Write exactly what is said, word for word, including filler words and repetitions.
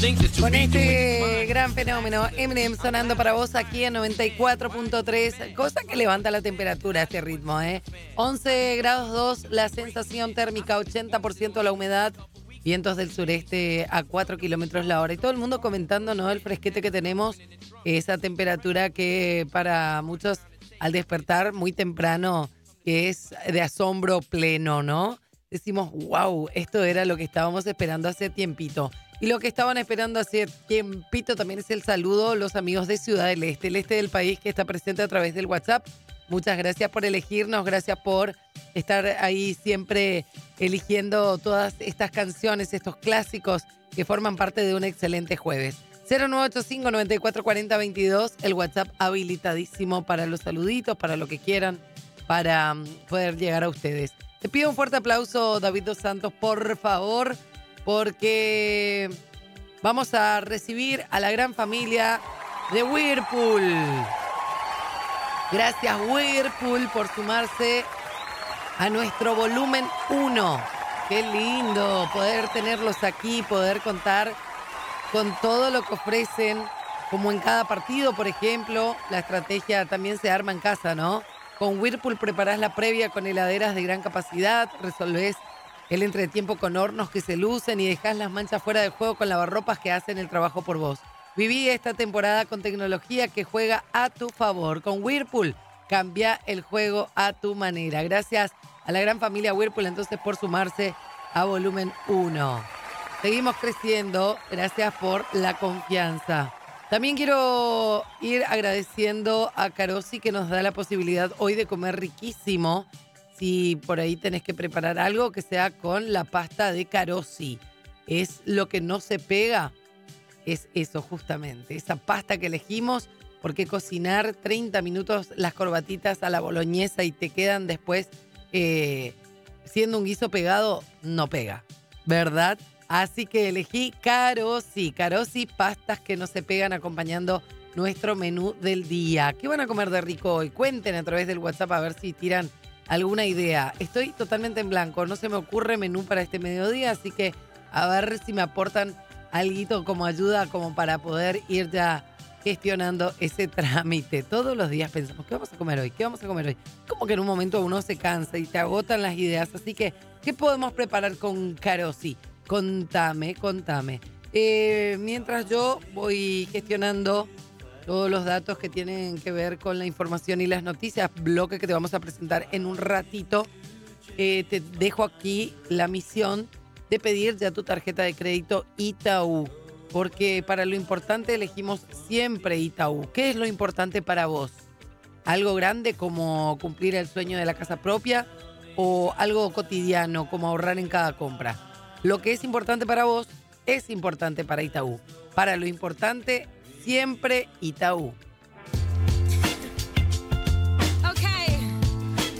Con este gran fenómeno, Eminem sonando para vos aquí en noventa y cuatro punto tres, cosa que levanta la temperatura a este ritmo, ¿eh? once grados dos, la sensación térmica, ochenta por ciento la humedad, vientos del sureste a cuatro kilómetros la hora. Y todo el mundo comentando, ¿no? El fresquete que tenemos, esa temperatura que para muchos al despertar muy temprano, que es de asombro pleno, ¿no? Decimos, wow, esto era lo que estábamos esperando hace tiempito. Y lo que estaban esperando hace tiempito también es el saludo, los amigos de Ciudad del Este, el este del país que está presente a través del WhatsApp. Muchas gracias por elegirnos, gracias por estar ahí siempre eligiendo todas estas canciones, estos clásicos que forman parte de un excelente jueves. cero nueve ocho cinco, nueve cuatro cuatro cero, veintidós, el WhatsApp habilitadísimo para los saluditos, para lo que quieran, para um, poder llegar a ustedes. Te pido un fuerte aplauso, David Dos Santos, por favor, porque vamos a recibir a la gran familia de Whirlpool. Gracias, Whirlpool, por sumarse a nuestro volumen uno. Qué lindo poder tenerlos aquí, poder contar con todo lo que ofrecen, como en cada partido, por ejemplo. La estrategia también se arma en casa, ¿no? Con Whirlpool preparás la previa con heladeras de gran capacidad, resolvés el entretiempo con hornos que se lucen y dejás las manchas fuera de juego con lavarropas que hacen el trabajo por vos. Viví esta temporada con tecnología que juega a tu favor. Con Whirlpool, cambia el juego a tu manera. Gracias a la gran familia Whirlpool entonces por sumarse a Volumen uno. Seguimos creciendo, gracias por la confianza. También quiero ir agradeciendo a Carosi que nos da la posibilidad hoy de comer riquísimo. Si por ahí tenés que preparar algo, que sea con la pasta de Carosi. Es lo que no se pega, es eso justamente, esa pasta que elegimos, porque cocinar treinta minutos las corbatitas a la boloñesa y te quedan después eh, siendo un guiso pegado, no pega, ¿verdad? Así que elegí Carosi, Carosi, pastas que no se pegan acompañando nuestro menú del día. ¿Qué van a comer de rico hoy? Cuenten a través del WhatsApp a ver si tiran alguna idea. Estoy totalmente en blanco, no se me ocurre menú para este mediodía, así que a ver si me aportan alguito como ayuda, como para poder ir ya gestionando ese trámite. Todos los días pensamos, ¿qué vamos a comer hoy? ¿Qué vamos a comer hoy? Como que en un momento uno se cansa y te agotan las ideas, así que, ¿qué podemos preparar con Carosi? Contame, contame. Eh, mientras yo voy gestionando todos los datos que tienen que ver con la información y las noticias, bloque que te vamos a presentar en un ratito, eh, te dejo aquí la misión de pedir ya tu tarjeta de crédito Itaú, porque para lo importante elegimos siempre Itaú. ¿Qué es lo importante para vos? ¿Algo grande como cumplir el sueño de la casa propia o algo cotidiano como ahorrar en cada compra? Lo que es importante para vos es importante para Itaú. Para lo importante, siempre Itaú.